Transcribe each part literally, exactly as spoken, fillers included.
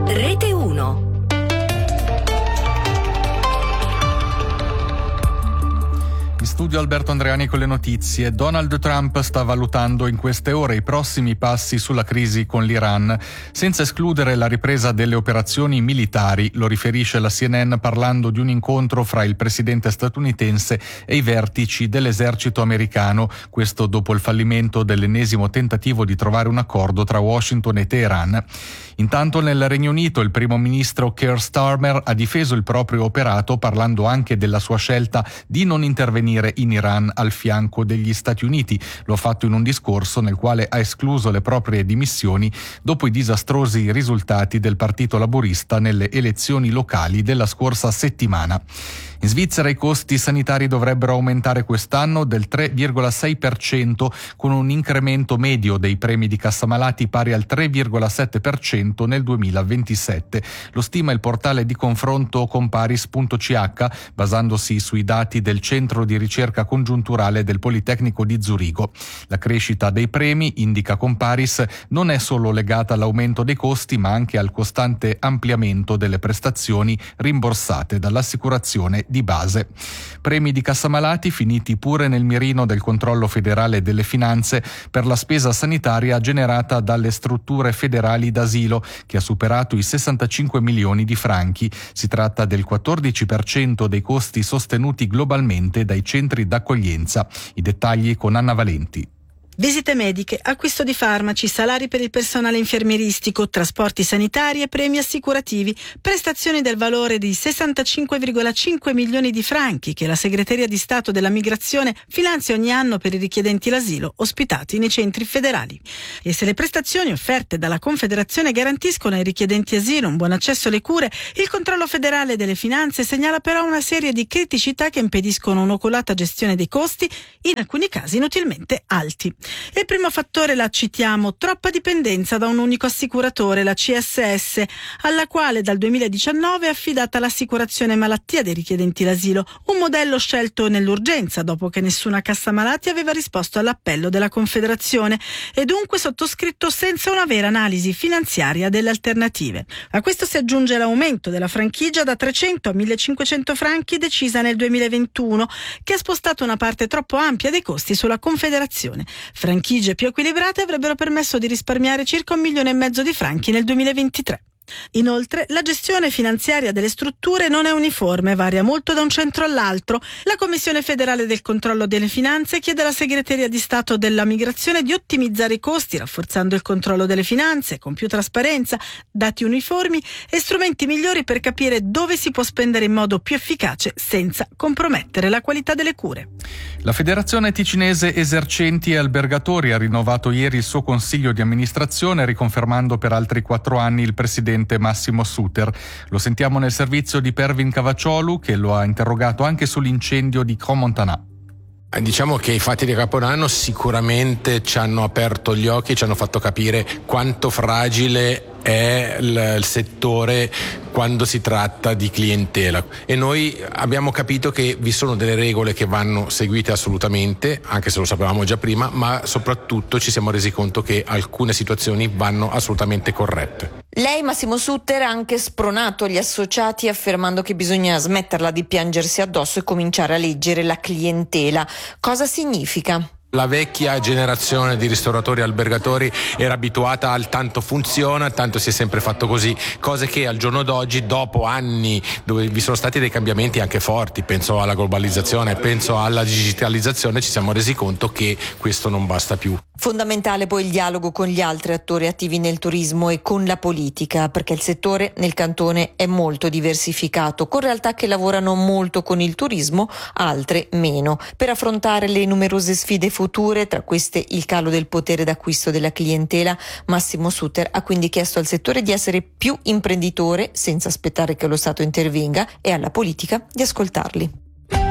Rete uno. In studio Alberto Andreani con le notizie. Donald Trump sta valutando in queste ore i prossimi passi sulla crisi con l'Iran, senza escludere la ripresa delle operazioni militari, lo riferisce la C N N parlando di un incontro fra il presidente statunitense e i vertici dell'esercito americano, questo dopo il fallimento dell'ennesimo tentativo di trovare un accordo tra Washington e Teheran. Intanto nel Regno Unito il primo ministro Keir Starmer ha difeso il proprio operato parlando anche della sua scelta di non intervenire in Iran al fianco degli Stati Uniti. Lo ha fatto in un discorso nel quale ha escluso le proprie dimissioni dopo i disastrosi risultati del Partito Laburista nelle elezioni locali della scorsa settimana. In Svizzera i costi sanitari dovrebbero aumentare quest'anno del tre virgola sei per cento, con un incremento medio dei premi di cassamalati pari al tre virgola sette per cento nel duemilaventisette. Lo stima il portale di confronto Comparis punto c h, basandosi sui dati del Centro di ricerca congiunturale del Politecnico di Zurigo. La crescita dei premi, indica Comparis, non è solo legata all'aumento dei costi, ma anche al costante ampliamento delle prestazioni rimborsate dall'assicurazione di base. Premi di cassamalati finiti pure nel mirino del controllo federale delle finanze per la spesa sanitaria generata dalle strutture federali d'asilo, che ha superato i sessantacinque milioni di franchi. Si tratta del quattordici per cento dei costi sostenuti globalmente dai centri d'accoglienza. I dettagli con Anna Valenti. Visite mediche, acquisto di farmaci, salari per il personale infermieristico, trasporti sanitari e premi assicurativi, prestazioni del valore di sessantacinque virgola cinque milioni di franchi che la Segreteria di Stato della Migrazione finanzia ogni anno per i richiedenti l'asilo ospitati nei centri federali. E se le prestazioni offerte dalla Confederazione garantiscono ai richiedenti asilo un buon accesso alle cure, il controllo federale delle finanze segnala però una serie di criticità che impediscono un'oculata gestione dei costi, in alcuni casi inutilmente alti. Il primo fattore la citiamo: troppa dipendenza da un unico assicuratore, la C S S, alla quale dal duemiladiciannove è affidata l'assicurazione malattia dei richiedenti l'asilo, un modello scelto nell'urgenza dopo che nessuna cassa malati aveva risposto all'appello della Confederazione e dunque sottoscritto senza una vera analisi finanziaria delle alternative. A questo si aggiunge l'aumento della franchigia da trecento a millecinquecento franchi decisa nel duemilaventuno, che ha spostato una parte troppo ampia dei costi sulla Confederazione. Franchigie più equilibrate avrebbero permesso di risparmiare circa un milione e mezzo di franchi nel duemilaventitré. Inoltre, la gestione finanziaria delle strutture non è uniforme, varia molto da un centro all'altro. La Commissione federale del controllo delle finanze chiede alla Segreteria di Stato della Migrazione di ottimizzare i costi, rafforzando il controllo delle finanze, con più trasparenza, dati uniformi e strumenti migliori per capire dove si può spendere in modo più efficace senza compromettere la qualità delle cure. La Federazione Ticinese Esercenti e Albergatori ha rinnovato ieri il suo consiglio di amministrazione, riconfermando per altri quattro anni il presidente Massimo Suter. Lo sentiamo nel servizio di Pervin Cavacciolu, che lo ha interrogato anche sull'incendio di Crans-Montana. Diciamo che i fatti di Capodanno sicuramente ci hanno aperto gli occhi, ci hanno fatto capire quanto fragile è il, il settore quando si tratta di clientela, e noi abbiamo capito che vi sono delle regole che vanno seguite assolutamente, anche se lo sapevamo già prima, ma soprattutto ci siamo resi conto che alcune situazioni vanno assolutamente corrette. Lei, Massimo Suter, ha anche spronato gli associati affermando che bisogna smetterla di piangersi addosso e cominciare a leggere la clientela. Cosa significa? La vecchia generazione di ristoratori e albergatori era abituata al tanto funziona, tanto si è sempre fatto così, cose che al giorno d'oggi, dopo anni dove vi sono stati dei cambiamenti anche forti, penso alla globalizzazione, penso alla digitalizzazione, ci siamo resi conto che questo non basta più. Fondamentale poi il dialogo con gli altri attori attivi nel turismo e con la politica, perché il settore nel cantone è molto diversificato, con realtà che lavorano molto con il turismo, altre meno. Per affrontare le numerose sfide future, tra queste il calo del potere d'acquisto della clientela, Massimo Suter ha quindi chiesto al settore di essere più imprenditore senza aspettare che lo Stato intervenga e alla politica di ascoltarli.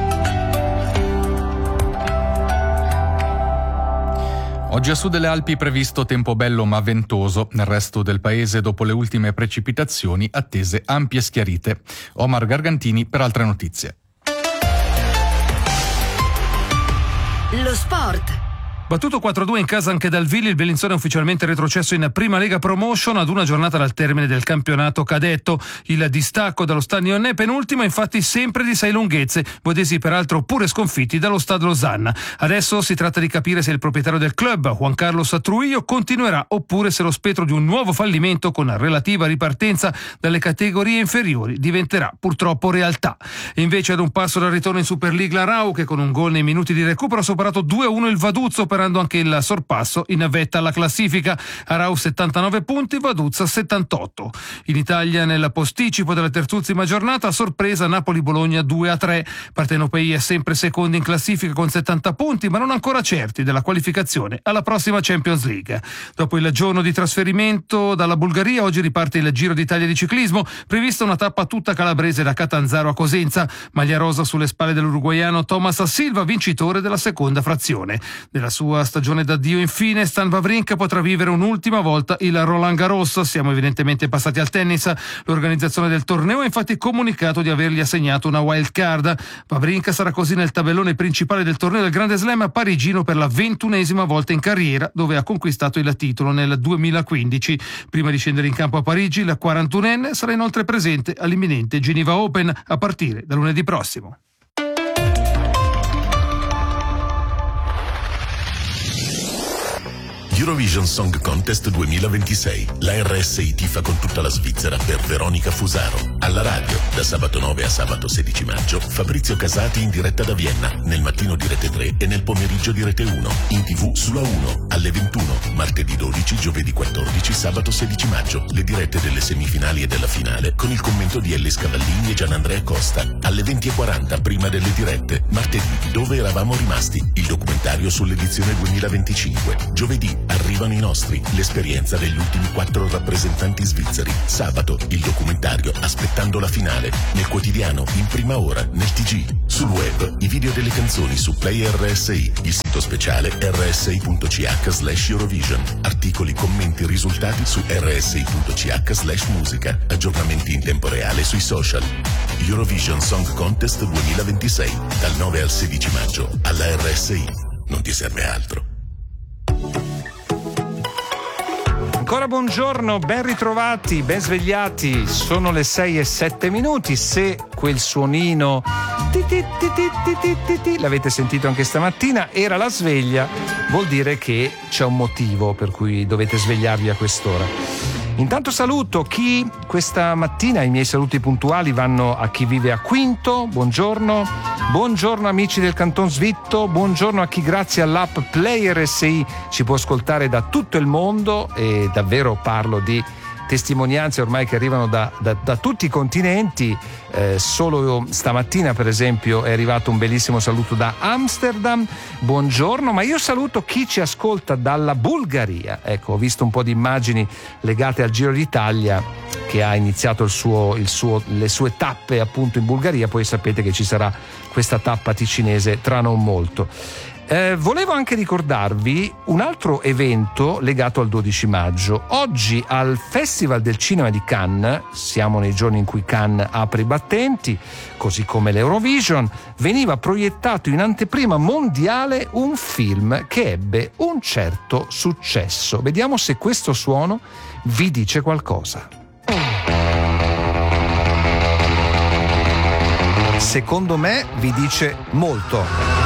Oggi a sud delle Alpi previsto tempo bello ma ventoso. Nel resto del paese, dopo le ultime precipitazioni, attese ampie schiarite. Omar Gargantini per altre notizie. Lo sport. Battuto quattro a due in casa anche dal Villi, il Bellinzona è ufficialmente retrocesso in Prima Lega Promotion ad una giornata dal termine del campionato cadetto. Il distacco dallo Stadion è penultimo, infatti sempre di sei lunghezze, bodesi peraltro pure sconfitti dallo Stade Losanna. Adesso si tratta di capire se il proprietario del club, Juan Carlos Trujillo, continuerà oppure se lo spettro di un nuovo fallimento con relativa ripartenza dalle categorie inferiori diventerà purtroppo realtà. E invece ad un passo dal ritorno in Superliga l'Arau, che con un gol nei minuti di recupero ha superato due a uno il Vaduz, operando anche il sorpasso in vetta alla classifica. Arau settantanove punti, Vaduz settantotto. In Italia nel posticipo della terzultima giornata, a sorpresa Napoli-Bologna due a tre. Partenopei è sempre secondo in classifica con settanta punti, ma non ancora certi della qualificazione alla prossima Champions League. Dopo il giorno di trasferimento dalla Bulgaria, oggi riparte il Giro d'Italia di ciclismo, prevista una tappa tutta calabrese da Catanzaro a Cosenza. Maglia rosa sulle spalle dell'uruguaiano Thomas Silva, vincitore della seconda frazione. Nella sua stagione d'addio infine Stan Wawrinka potrà vivere un'ultima volta il Roland Garros. Siamo evidentemente passati al tennis. L'organizzazione del torneo ha infatti comunicato di avergli assegnato una wild card. Wawrinka sarà così nel tabellone principale del torneo del Grande Slam parigino per la ventunesima volta in carriera, dove ha conquistato il titolo nel duemilaquindici. Prima di scendere in campo a Parigi, il quarantunenne sarà inoltre presente all'imminente Geneva Open a partire da lunedì prossimo. Eurovision Song Contest duemilaventisei. La R S I tifa con tutta la Svizzera per Veronica Fusaro. Alla radio, da sabato nove a sabato sedici maggio, Fabrizio Casati in diretta da Vienna, nel mattino di Rete tre e nel pomeriggio di Rete uno. In tv sulla uno, alle ventuno, martedì dodici, giovedì quattordici, sabato sedici maggio. Le dirette delle semifinali e della finale, con il commento di Ellis Cavallini e Gianandrea Costa. Alle venti e quaranta, prima delle dirette. Martedì, Dove eravamo rimasti? Il documentario sull'edizione duemilaventicinque. Giovedì, Arrivano i nostri, l'esperienza degli ultimi quattro rappresentanti svizzeri. Sabato, il documentario Aspettando la finale. Nel quotidiano, in prima ora, nel T G. Sul web, i video delle canzoni su Play R S I. Il sito speciale r s i punto c h slash Eurovision. Articoli, commenti, risultati su r s i punto c h slash musica. Aggiornamenti in tempo reale sui social. Eurovision Song Contest duemilaventisei. Dal nove al sedici maggio. Alla R S I. Non ti serve altro. Ancora buongiorno, ben ritrovati, ben svegliati, sono le sei e sette minuti. Se quel suonino ti ti ti ti ti ti ti ti l'avete sentito anche stamattina, era la sveglia, vuol dire che c'è un motivo per cui dovete svegliarvi a quest'ora. Intanto saluto chi questa mattina, i miei saluti puntuali vanno a chi vive a Quinto, buongiorno, buongiorno amici del Canton Svitto, buongiorno a chi grazie all'app Play R S I ci può ascoltare da tutto il mondo, e davvero parlo di testimonianze ormai che arrivano da, da, da tutti i continenti. Eh, solo stamattina per esempio è arrivato un bellissimo saluto da Amsterdam, buongiorno, ma io saluto chi ci ascolta dalla Bulgaria. Ecco, ho visto un po' di immagini legate al Giro d'Italia che ha iniziato il suo, il suo, le sue tappe appunto in Bulgaria, poi sapete che ci sarà questa tappa ticinese tra non molto. Eh, volevo anche ricordarvi un altro evento legato al dodici maggio. Oggi al Festival del Cinema di Cannes, siamo nei giorni in cui Cannes apre i battenti, così come l'Eurovision, veniva proiettato in anteprima mondiale un film che ebbe un certo successo. Vediamo se questo suono vi dice qualcosa. Secondo me vi dice molto.